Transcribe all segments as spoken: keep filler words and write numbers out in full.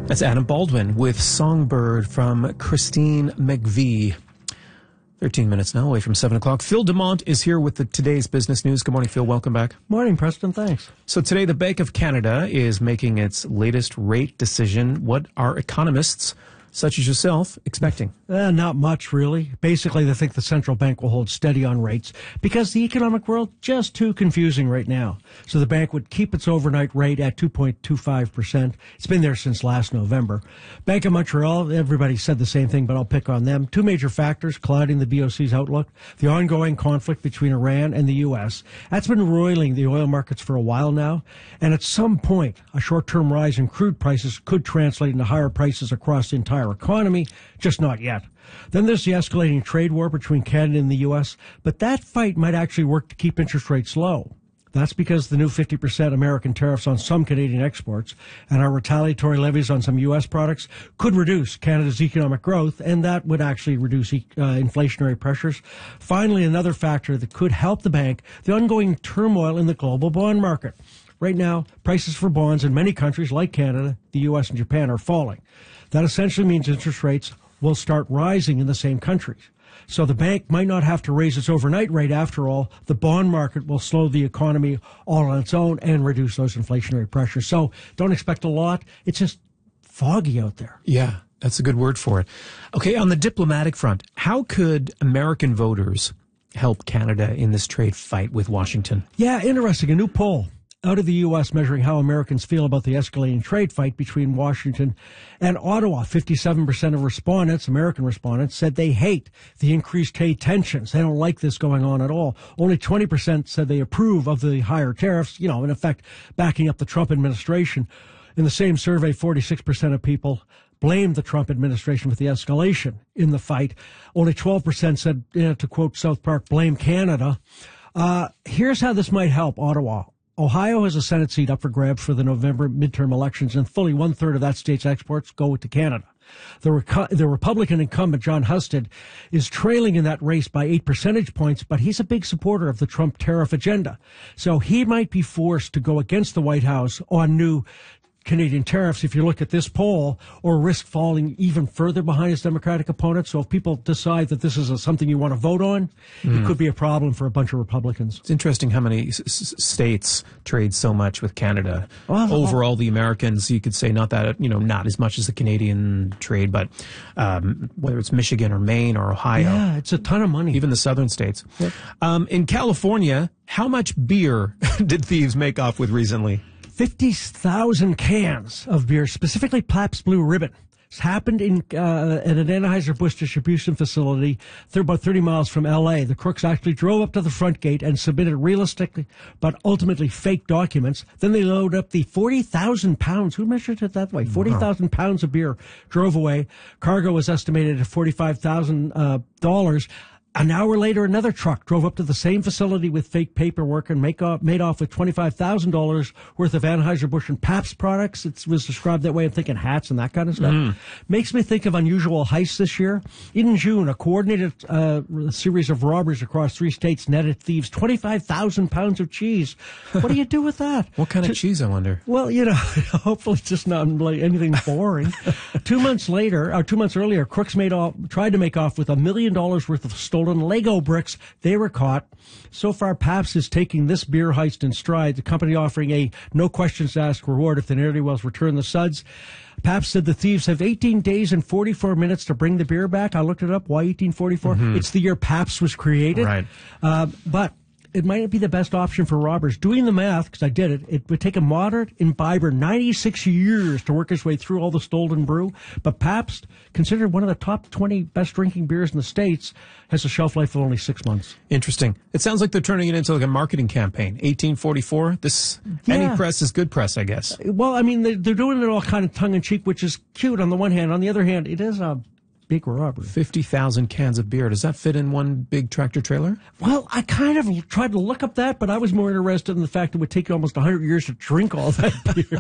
That's Adam Baldwin with Songbird from Christine McVie. thirteen minutes now away from seven o'clock. Phil Demont is here with the today's business news. Good morning, Phil. Welcome back. Morning, Preston. Thanks. So today, the Bank of Canada is making its latest rate decision. What are economists, such as yourself, expecting? Uh, not much, really. Basically, they think the central bank will hold steady on rates because the economic world just too confusing right now. So the bank would keep its overnight rate at two point two five percent. It's been there since last November. Bank of Montreal, everybody said the same thing, but I'll pick on them. Two major factors clouding the B O C's outlook: the ongoing conflict between Iran and the U S. That's been roiling the oil markets for a while now. And at some point, a short-term rise in crude prices could translate into higher prices across the entire economy, just not yet. Then there's the escalating trade war between Canada and the U S, but that fight might actually work to keep interest rates low. That's because the new fifty percent American tariffs on some Canadian exports and our retaliatory levies on some U S products could reduce Canada's economic growth, and that would actually reduce uh, inflationary pressures. Finally, another factor that could help the bank, the ongoing turmoil in the global bond market. Right now, prices for bonds in many countries like Canada, the U S, and Japan are falling. That essentially means interest rates will start rising in the same countries. So the bank might not have to raise its overnight rate after all. The bond market will slow the economy all on its own and reduce those inflationary pressures. So don't expect a lot. It's just foggy out there. Yeah, that's a good word for it. Okay, on the diplomatic front, how could American voters help Canada in this trade fight with Washington? Yeah, interesting. A new poll out of the U S measuring how Americans feel about the escalating trade fight between Washington and Ottawa. fifty-seven percent of respondents, American respondents, said they hate the increased trade tensions. They don't like this going on at all. Only twenty percent said they approve of the higher tariffs, you know, in effect, backing up the Trump administration. In the same survey, forty-six percent of people blamed the Trump administration for the escalation in the fight. Only twelve percent said, you know, to quote South Park, blame Canada. Uh, here's how this might help Ottawa. Ohio has a Senate seat up for grabs for the November midterm elections, and fully one-third of that state's exports go to Canada. The, Reco- the Republican incumbent, John Husted, is trailing in that race by eight percentage points, but he's a big supporter of the Trump tariff agenda. So he might be forced to go against the White House on new Canadian tariffs if you look at this poll, or risk falling even further behind his Democratic opponent. So if people decide that this is a, something you want to vote on, mm. it could be a problem for a bunch of Republicans. It's interesting how many s- s- states trade so much with Canada. Well, Overall, the Americans, you could say not that, you know, not as much as the Canadian trade, but um, whether it's Michigan or Maine or Ohio. Yeah, it's a ton of money. Even the southern states. Yep. Um, in California, how much beer did thieves make off with recently? fifty thousand cans of beer, specifically Pabst Blue Ribbon. It's happened in uh, at an Anheuser-Busch distribution facility they're about thirty miles from L A. The crooks actually drove up to the front gate and submitted realistic but ultimately fake documents. Then they load up the forty thousand pounds. Who measured it that way? forty thousand wow. pounds of beer, drove away. Cargo was estimated at forty-five thousand dollars. Uh, An hour later, another truck drove up to the same facility with fake paperwork and make off, made off with twenty-five thousand dollars worth of Anheuser-Busch and Pabst products. It was described that way. I'm thinking hats and that kind of stuff. Mm. Makes me think of unusual heists this year. In June, a coordinated uh, series of robberies across three states netted thieves twenty-five thousand pounds of cheese. What do you do with that? What kind to, of cheese, I wonder? Well, you know, hopefully it's just not like anything boring. two months later, or two months earlier, crooks made off, tried to make off with a million dollars worth of stolen Lego bricks. They were caught. So far, Pabst is taking this beer heist in stride, the company offering a no questions asked reward if the ne'er-do-wells return the suds. Pabst said the thieves have eighteen days and forty-four minutes to bring the beer back. I looked it up. Why eighteen forty-four? Mm-hmm. It's the year Pabst was created. Right. Uh, but it might not be the best option for robbers. Doing the math, because I did it, it would take a moderate imbiber ninety-six years to work his way through all the stolen brew. But Pabst, considered one of the top twenty best drinking beers in the States, has a shelf life of only six months. Interesting. It sounds like they're turning it into like a marketing campaign. eighteen forty-four, this, yeah. Any press is good press, I guess. Well, I mean, they're, they're doing it all kind of tongue-in-cheek, which is cute on the one hand. On the other hand, it is a big robbery. fifty thousand cans of beer. Does that fit in one big tractor trailer? Well, I kind of tried to look up that, but I was more interested in the fact it would take you almost one hundred years to drink all that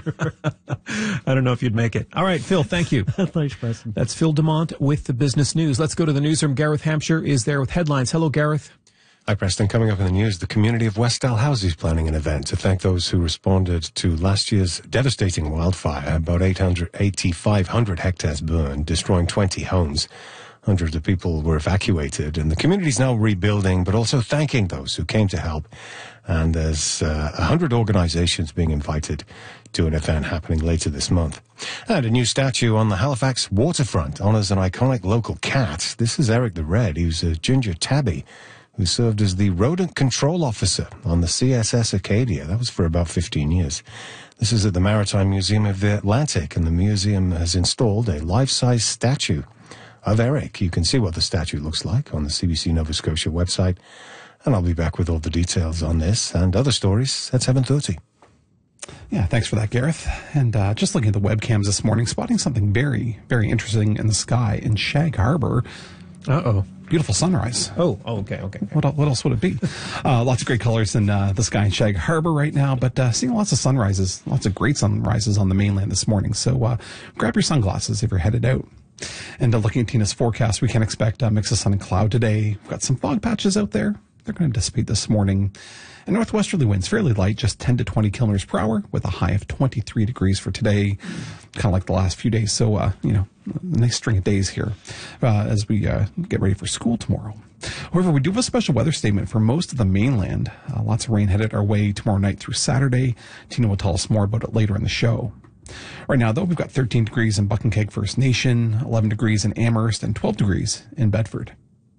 beer. I don't know if you'd make it. All right, Phil, thank you. Thanks, Preston. That's Phil Demont with the business news. Let's go to the newsroom. Gareth Hampshire is there with headlines. Hello, Gareth. Hi, Preston. Coming up in the news, the community of West Dalhousie is planning an event to thank those who responded to last year's devastating wildfire. About eight hundred, eighty-five hundred hectares burned, destroying twenty homes. Hundreds of people were evacuated, and the community is now rebuilding, but also thanking those who came to help. And there's uh, one hundred organizations being invited to an event happening later this month. And a new statue on the Halifax waterfront honors an iconic local cat. This is Eric the Red. He was a ginger tabby who served as the rodent control officer on the C S S Acadia. That was for about fifteen years. This is at the Maritime Museum of the Atlantic, and the museum has installed a life-size statue of Eric. You can see what the statue looks like on the C B C Nova Scotia website. And I'll be back with all the details on this and other stories at seven thirty. Yeah, thanks for that, Gareth. And uh, just looking at the webcams this morning, spotting something very, very interesting in the sky in Shag Harbor. Uh-oh. Beautiful sunrise. Oh, oh okay, okay. okay. What, what else would it be? Uh, lots of great colors in uh, the sky in Shag Harbor right now, but uh, seeing lots of sunrises, lots of great sunrises on the mainland this morning. So uh, grab your sunglasses if you're headed out. And uh, looking at Tina's forecast, we can expect a mix of sun and cloud today. We've got some fog patches out there. They're going to dissipate this morning. And northwesterly winds fairly light, just ten to twenty kilometers per hour, with a high of twenty-three degrees for today, kind of like the last few days. So, uh, you know, a nice string of days here uh, as we uh, get ready for school tomorrow. However, we do have a special weather statement for most of the mainland. Uh, lots of rain headed our way tomorrow night through Saturday. Tina will tell us more about it later in the show. Right now, though, we've got thirteen degrees in Buckankeg First Nation, eleven degrees in Amherst, and twelve degrees in Bedford.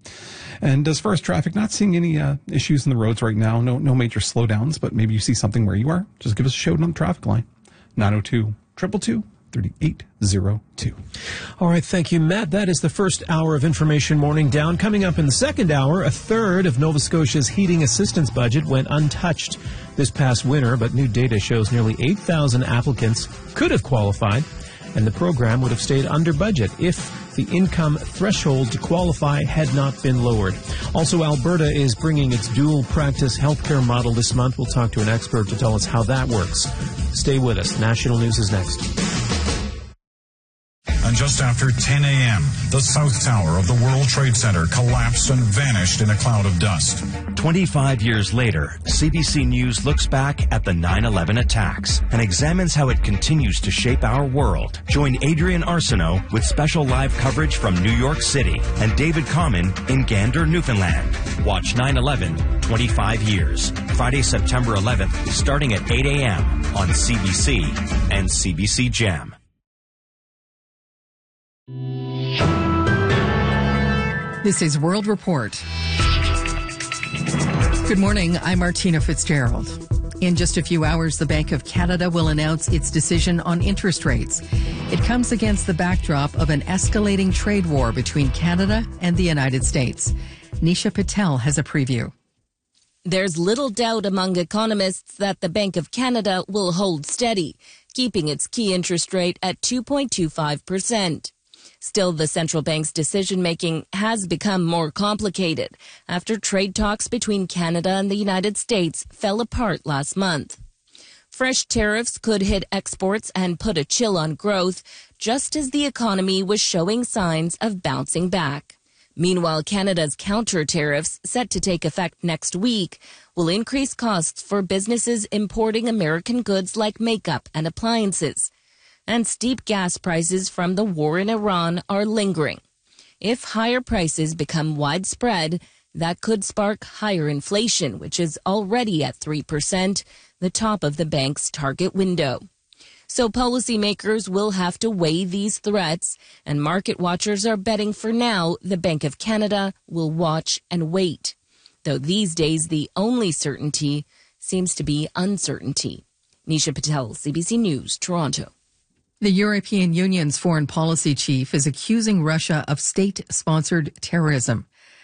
And as far as traffic, not seeing any uh, issues in the roads right now. No no major slowdowns, but maybe you see something where you are. Just give us a shout on the traffic line. nine oh two, two two two, three eight oh two. All right, thank you, Matt. That is the first hour of Information Morning Down. Coming up in the second hour, a third of Nova Scotia's heating assistance budget went untouched this past winter, but new data shows nearly eight thousand applicants could have qualified, and the program would have stayed under budget if the income threshold to qualify had not been lowered. Also, Alberta is bringing its dual practice healthcare model this month. We'll talk to an expert to tell us how that works. Stay with us. National News is next. And just after ten a.m., the South Tower of the World Trade Center collapsed and vanished in a cloud of dust. twenty-five years later, C B C News looks back at the nine eleven attacks and examines how it continues to shape our world. Join Adrian Arsenault with special live coverage from New York City and David Common in Gander, Newfoundland. Watch nine eleven, twenty-five years. Friday, September eleventh, starting at eight a.m. on C B C and C B C Jam. This is World Report. Good morning, I'm Martina Fitzgerald. In just a few hours, the Bank of Canada will announce its decision on interest rates. It comes against the backdrop of an escalating trade war between Canada and the United States. Nisha Patel has a preview. There's little doubt among economists that the Bank of Canada will hold steady, keeping its key interest rate at two point two five percent. Still, the central bank's decision-making has become more complicated after trade talks between Canada and the United States fell apart last month. Fresh tariffs could hit exports and put a chill on growth, just as the economy was showing signs of bouncing back. Meanwhile, Canada's counter tariffs, set to take effect next week, will increase costs for businesses importing American goods like makeup and appliances. And steep gas prices from the war in Iran are lingering. If higher prices become widespread, that could spark higher inflation, which is already at three percent, the top of the bank's target window. So policymakers will have to weigh these threats, and market watchers are betting for now the Bank of Canada will watch and wait. Though these days the only certainty seems to be uncertainty. Nisha Patel, C B C News, Toronto. The European Union's foreign policy chief is accusing Russia of state-sponsored terrorism.